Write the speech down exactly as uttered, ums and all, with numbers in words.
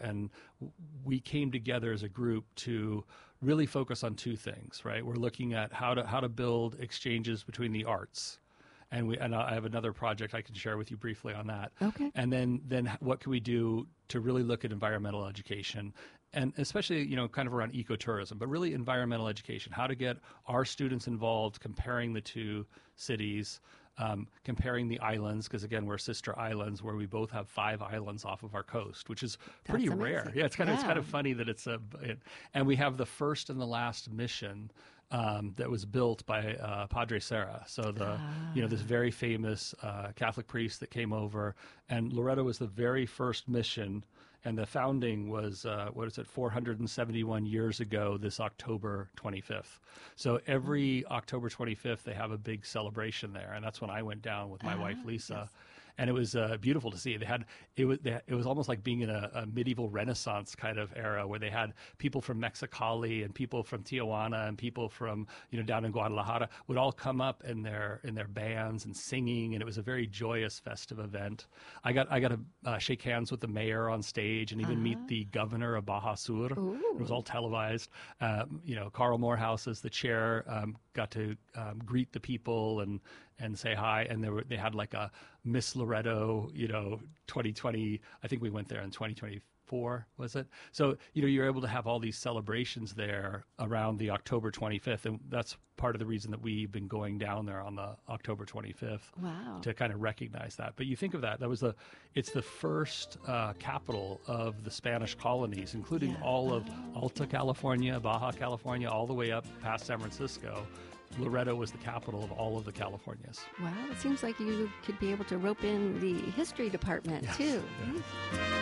and we came together as a group to really focus on two things, right? We're looking at how to how to build exchanges between the arts. And we and I have another project I can share with you briefly on that. Okay. And then then what can we do to really look at environmental education, and especially, you know, kind of around ecotourism, but really environmental education, how to get our students involved, comparing the two cities, um, comparing the islands, because again, we're sister islands where we both have five islands off of our coast, which is That's pretty amazing. rare. Yeah, it's kind of it's Yeah. kind of funny that it's a, it, and we have the first and the last mission Um, that was built by uh, Padre Serra. So the, Ah. you know, this very famous uh, Catholic priest that came over, and Loreto was the very first mission, and the founding was uh, what is it, four hundred seventy-one years ago, this October twenty-fifth. So every October twenty-fifth, they have a big celebration there, and that's when I went down with my Ah, wife Lisa. yes. And it was uh, beautiful to see. They had it was they, it was almost like being in a, a medieval Renaissance kind of era, where they had people from Mexicali and people from Tijuana and people from, you know, down in Guadalajara would all come up in their in their bands and singing, and it was a very joyous, festive event. I got I got to uh, shake hands with the mayor on stage and even Uh-huh. meet the governor of Baja Sur. Ooh. It was all televised. Um, you know, Carl Morehouse as the chair um, got to um, greet the people and and say hi, and they were they had like a Miss Loreto, you know, twenty twenty. I think we went there in twenty twenty-four, was it? So, you know, you're able to have all these celebrations there around the October twenty-fifth, and that's part of the reason that we've been going down there on the October twenty-fifth. Wow. To kind of recognize that. But you think of that, that was the, it's the first uh, capital of the Spanish colonies, including Yeah. all of Oh, Alta California, Baja California, all the way up past San Francisco. Loreto was the capital of all of the Californias. Wow. It seems like you could be able to rope in the history department Yes, too. yeah.